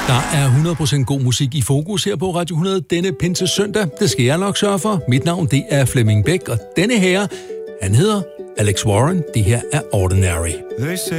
Der er 100% god musik i fokus her på Radio 100 denne pinse søndag. Det skal jeg nok sørge for. Mit navn, det er Flemming Bæk, og denne her, han hedder Alex Warren. Det her er Ordinary.